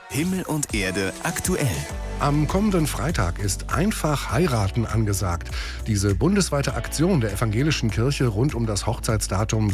Himmel und Erde aktuell. Am kommenden Freitag ist einfach heiraten angesagt. Diese bundesweite Aktion der evangelischen Kirche rund um das Hochzeitsdatum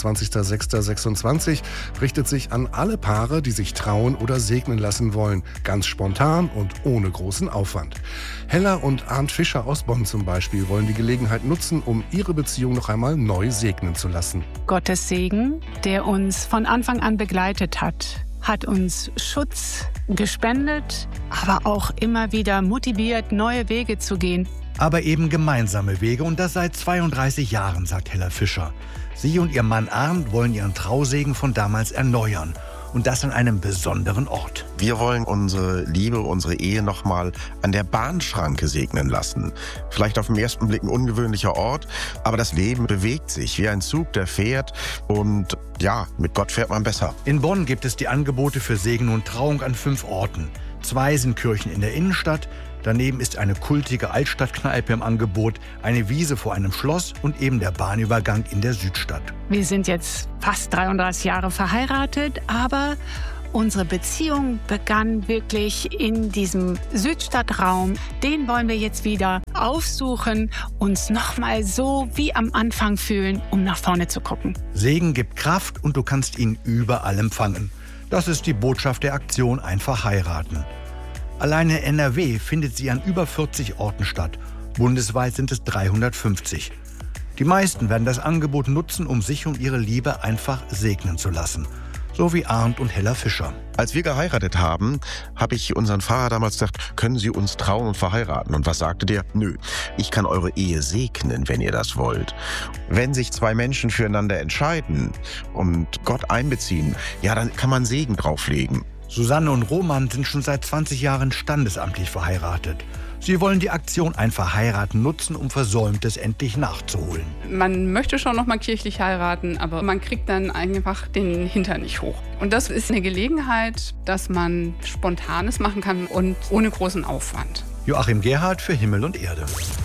26.06.26 richtet sich an alle Paare, die sich trauen oder segnen lassen wollen. Ganz spontan und ohne großen Aufwand. Hella und Arndt Fischer aus Bonn zum Beispiel wollen die Gelegenheit nutzen, um ihre Beziehung noch einmal neu segnen zu lassen. Gottes Segen, der uns von Anfang an begleitet hat uns Schutz gespendet, aber auch immer wieder motiviert, neue Wege zu gehen. Aber eben gemeinsame Wege und das seit 32 Jahren, sagt Hella Fischer. Sie und ihr Mann Arndt wollen ihren Trausegen von damals erneuern. Und das an einem besonderen Ort. Wir wollen unsere Liebe, unsere Ehe nochmal an der Bahnschranke segnen lassen. Vielleicht auf den ersten Blick ein ungewöhnlicher Ort, aber das Leben bewegt sich wie ein Zug, der fährt. Und ja, mit Gott fährt man besser. In Bonn gibt es die Angebote für Segen und Trauung an 5 Orten. 2 sind Kirchen in der Innenstadt. Daneben ist eine kultige Altstadtkneipe im Angebot, eine Wiese vor einem Schloss und eben der Bahnübergang in der Südstadt. Wir sind jetzt fast 33 Jahre verheiratet, aber unsere Beziehung begann wirklich in diesem Südstadtraum. Den wollen wir jetzt wieder aufsuchen, uns nochmal so wie am Anfang fühlen, um nach vorne zu gucken. Segen gibt Kraft und du kannst ihn überall empfangen. Das ist die Botschaft der Aktion Einfach heiraten. Allein in NRW findet sie an über 40 Orten statt. Bundesweit sind es 350. Die meisten werden das Angebot nutzen, um sich und ihre Liebe einfach segnen zu lassen. So wie Arndt und Hella Fischer. Als wir geheiratet haben, habe ich unseren Pfarrer damals gesagt, können Sie uns trauen und verheiraten? Und was sagte der? Nö, ich kann eure Ehe segnen, wenn ihr das wollt. Wenn sich 2 Menschen füreinander entscheiden und Gott einbeziehen, ja, dann kann man Segen drauflegen. Susanne und Roman sind schon seit 20 Jahren standesamtlich verheiratet. Sie wollen die Aktion Einfach heiraten nutzen, um Versäumtes endlich nachzuholen. Man möchte schon noch mal kirchlich heiraten, aber man kriegt dann einfach den Hintern nicht hoch. Und das ist eine Gelegenheit, dass man Spontanes machen kann und ohne großen Aufwand. Joachim Gerhardt für Himmel und Erde.